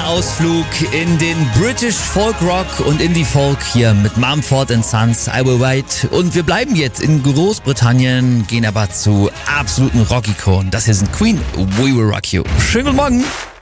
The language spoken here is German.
Ausflug in den British Folk Rock und Indie Folk hier mit Mumford & Sons, I Will Wait. Und wir bleiben jetzt in Großbritannien, gehen aber zu absoluten Rock-Ikonen. Das hier sind Queen, We Will Rock You. Schönen guten Morgen.